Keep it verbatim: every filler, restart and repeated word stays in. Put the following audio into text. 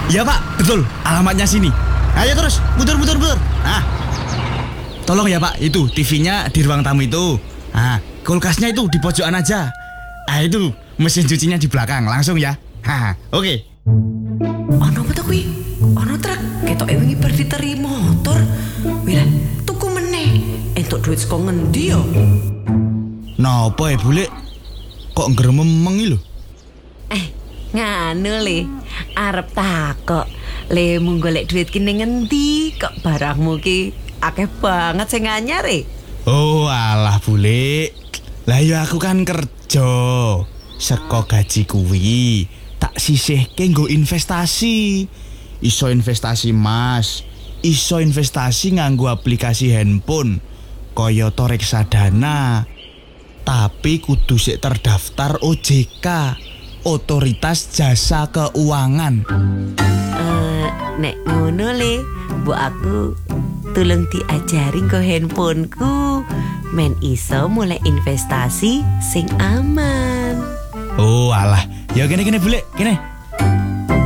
Iya Pak, betul. Alamatnya sini. Ayo terus, muter muter muter. Nah, tolong ya Pak, itu T V-nya di ruang tamu itu. Nah, kulkasnya itu di pojokan aja. Ah itu mesin cucinya di belakang, langsung ya. Haha, oke. Ono apa to kuwi? Ono truk ketoke wingi bar diteri motor. Wira, tuku meneh. Entuk duit saka ngendi yo? Napa ya bule? Kok ngrememeng lho? Eh, nganu le. Arep takok. Le mung golek duit ki ning ngendi? Kok barangmu ki akeh banget sing anyar e? Oh alah bule. Lah ya aku kan kerja. Seko gaji kuwi tak sisihke nggo investasi. Iso investasi emas, iso investasi nganggo aplikasi handphone kaya to reksadana. Tapi kudu sik terdaftar O J K, Otoritas Jasa Keuangan. Eh, nek ngono le, mbok aku tolong diajari nggo handphoneku. Men iso mulai investasi sing aman. Oh alah, ya kene kene bule, kene.